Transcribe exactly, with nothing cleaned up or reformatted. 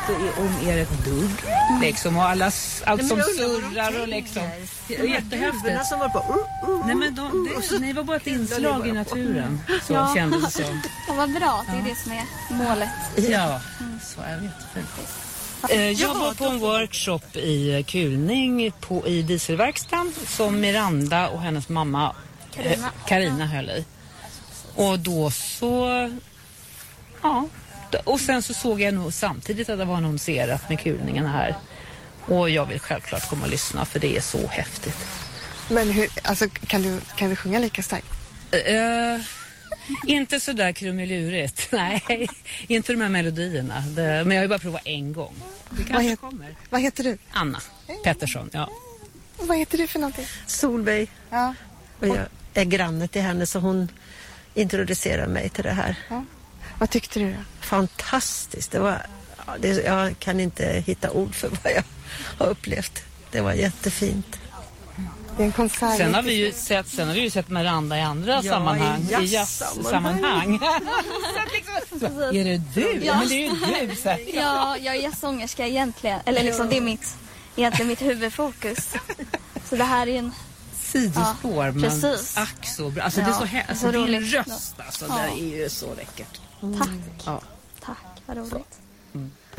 om er ett dugg. Liksom, och alla allt som surrar och liksom. Jättehäftigt. Som var på, uh, uh, Nej, men de, det, ni var bara ett inslag i naturen. Så Ja. kändes det som. Ja, vad bra. Det är det som är målet. Ja, så är det jättefint. Eh, Jag var på en workshop i Kulning på, i dieselverkstan som Miranda och hennes mamma Carina. Carina höll i. Och då så... Ja. Och sen så såg jag nog samtidigt att det var annonserat med Kulningen här. Och jag vill självklart komma och lyssna för det är så häftigt. Men hur, alltså, kan du, kan du sjunga lika starkt? Uh, inte så där krumelurigt. Nej, inte de här melodierna. Det, men jag har ju bara provat en gång. Det kanske vad, het, kommer. vad heter du? Anna Pettersson, ja. Vad heter du för någonting? Solveig. Ja. Och jag är granne till henne så hon introducerar mig till det här. Ja. Vad tyckte du då? Fantastiskt. Det var, ja, det, jag kan inte hitta ord för vad jag har upplevt. Det var jättefint. Det är en konsert. Sen har vi ju sett, sen har vi ju sett Miranda i andra Ja, sammanhang. i I jazzsammanhang. liksom, är det du? Ja. Men det är ju du. Så här. Ja, jag är jazzsångerska egentligen. Eller liksom, det är mitt, egentligen mitt huvudfokus. Så det här är en... Sidospår, Ja, men precis. ack så bra. Alltså Ja, det är så här, alltså så din roligt. röst alltså, Ja. det är ju så läckert. Tack. Ja. Tack, vad roligt. Mm.